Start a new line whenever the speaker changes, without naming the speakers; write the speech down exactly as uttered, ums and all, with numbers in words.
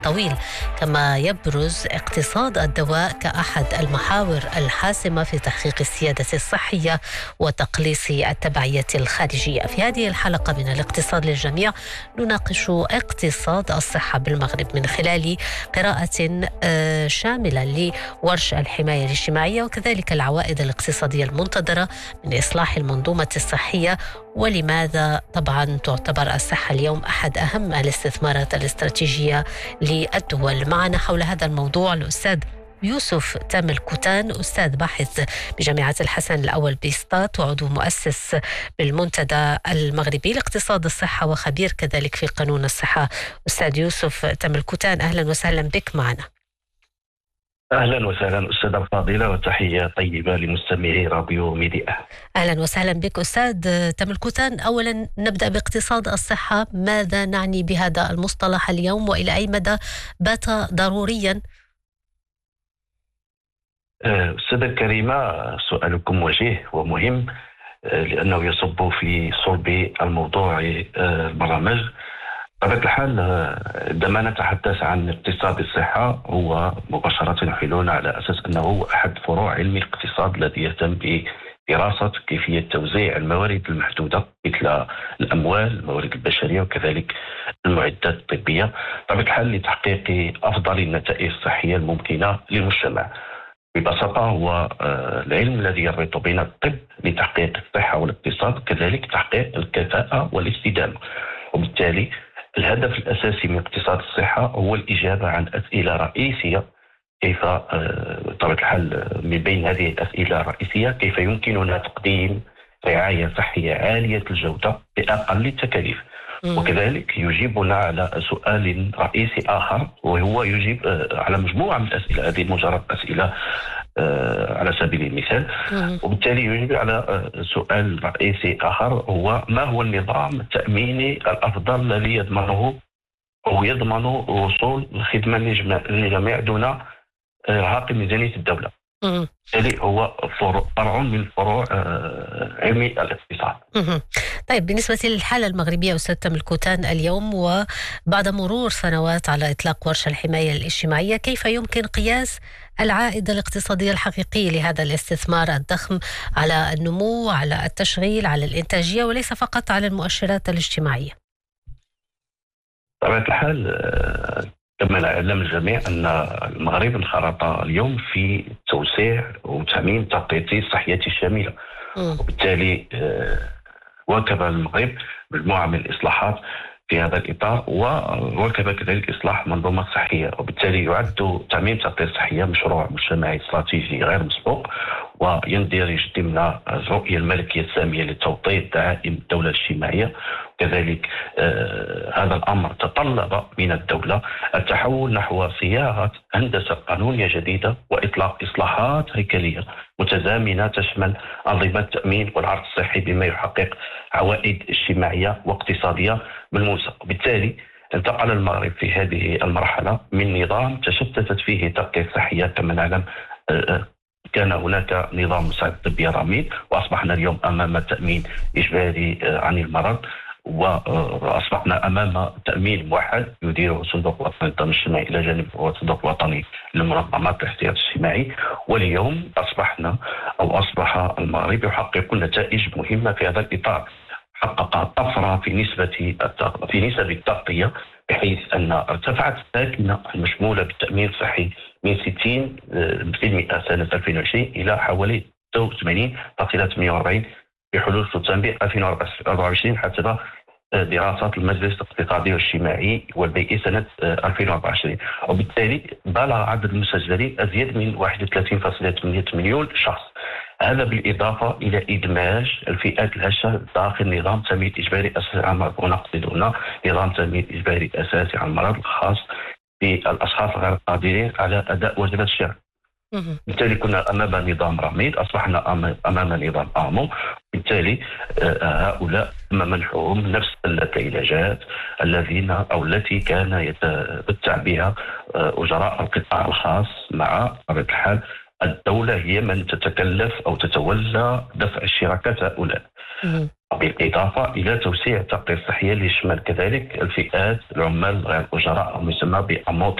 طويل. كما يبرز اقتصاد الدواء كأحد المحاور الحاسمة في تحقيق السيادة الصحية وتقليص التبعية الخارجية. في هذه الحلقة من الاقتصاد للجميع نناقش اقتصاد الصحة بالمغرب من خلال قراءة شاملة لورش الحماية الاجتماعية وكذلك العوائد الاقتصادية المنتظرة من إصلاح المنظومة الصحية، ولماذا طبعا تعتبر الصحة اليوم أحد أهم الاستثمارات الاستراتيجية للدول. معنا حول هذا الموضوع الأستاذ يوسف تامل كوتان، أستاذ باحث بجامعة الحسن الأول بسطات وعضو مؤسس بالمنتدى المغربي لاقتصاد الصحة وخبير كذلك في قانون الصحة. أستاذ يوسف تامل كوتان، أهلا وسهلا بك معنا.
أهلا وسهلا أستاذة فاضلة، وتحية طيبة لمستمعي راديو ميديا.
أهلا وسهلا بك أستاذ تامل كوتان. أولا نبدأ باقتصاد الصحة، ماذا نعني بهذا المصطلح اليوم وإلى أي مدى بات ضروريا؟
أستاذة الكريمة، سؤالكم وجيه ومهم لأنه يصب في صلب الموضوع البرامج. بطبيعة الحال عندما نتحدث عن اقتصاد الصحة هو مباشرة يحيلون على أساس أنه أحد فروع علم الاقتصاد الذي يهتم بدراسة كيفية توزيع الموارد المحدودة مثل الأموال، الموارد البشرية وكذلك المعدات الطبية، بطبيعة الحال لتحقيق أفضل النتائج الصحية الممكنة للمجتمع. ببساطة هو العلم الذي يربط بين الطب لتحقيق الصحة والاقتصاد، كذلك تحقيق الكفاءة والاستدامة. وبالتالي الهدف الأساسي من اقتصاد الصحة هو الإجابة عن أسئلة رئيسية. كيف بطبيعة الحال من بين هذه الأسئلة الرئيسية كيف يمكننا تقديم رعاية صحية عالية الجودة بأقل التكاليف، وكذلك يجيبنا على سؤال رئيسي آخر وهو يجيب على مجموعة من الأسئلة. هذه مجرد أسئلة على سبيل المثال، وبالتالي يجيب على سؤال رئيسي آخر هو ما هو النظام التأميني الأفضل الذي يضمنه أو يضمن وصول الخدمة للجميع دون عائق ميزانية الدولة. بالتالي هو فرع من فروع علم الاقتصاد.
طيب، بالنسبة للحالة المغربية أستاذ تامل كوتان اليوم وبعد مرور سنوات على إطلاق ورش الحماية الاجتماعية، كيف يمكن قياس العائد الاقتصادي الحقيقي لهذا الاستثمار الضخم على النمو، على التشغيل، على الإنتاجية، وليس فقط على المؤشرات الاجتماعية؟
بطبيعة الحال كما نعلم الجميع أن المغرب انخرط اليوم في توسيع وتأمين تغطية الصحية الشاملة، وبالتالي واكب المغرب مجموعة من الإصلاحات في هذا الإطار، وواكب كذلك إصلاح منظومة صحية. وبالتالي يعد تأمين التغطية الصحية مشروع مجتمعي استراتيجي غير مسبوق، ويندرج ضمن الرؤية الملكية السامية لتوطيد دعائم الدولة الاجتماعية. كذلك آه هذا الأمر تطلب من الدولة التحول نحو صياغة هندسة قانونية جديدة وإطلاق إصلاحات هيكلية متزامنة تشمل أنظمة التأمين والعرض الصحي بما يحقق عوائد اجتماعية واقتصادية ملموسة. وبالتالي انتقل المغرب في هذه المرحلة من نظام تشتتت فيه التغطية الصحية كما نعلم، آه كان هناك نظام مساعدة طبية رميد، وأصبحنا اليوم أمام تأمين إجباري عن المرض، وأصبحنا أمام تأمين موحد يديره صندوق الوطني للضمان الاجتماعي إلى جانب الصندوق الوطني للمنظمات الاحتياطي الاجتماعي. واليوم أصبحنا أو أصبح المغرب يحقق نتائج مهمة في هذا الإطار. حقق طفرة في نسبة في نسب التغطية، بحيث أن ارتفعت الساكنة المشمولة بالتأمين الصحي من ستين بالمئة سنة ألفين وعشرين إلى حوالي ستة وثمانين فاصلة ثمانية وأربعين بحلول سبتمبر ألفين وأربعة وعشرين حسب دراسات المجلس الاقتصادي والاجتماعي والبيئي سنة ألفين وأربعة وعشرين. وبالتالي بلغ عدد المسجلين أزيد من واحد وثلاثين فاصلة ثمانية مليون شخص. هذا بالإضافة إلى إدماج الفئات الهشة داخل نظام تأمين إجباري أساسي على المرض، ونقصد هنا نظام تأمين إجباري أساسي على المرض الخاص بالأشخاص غير القادرين على أداء واجبات الشهر. بالتالي كنا أمام نظام رميد، أصبحنا أمام نظام آمو. بالتالي هؤلاء تم منحهم نفس العلاجات الذين أو التي كان يتمتع بها أجراء القطاع الخاص. مع طبيعة الحال الدولة هي من تتكلف أو تتولى دفع الشراكات هؤلاء. بالإضافة إلى توسيع التغطية الصحية اللي يشمل كذلك الفئات العمال غير الأجراء أو ما يسمى بأموت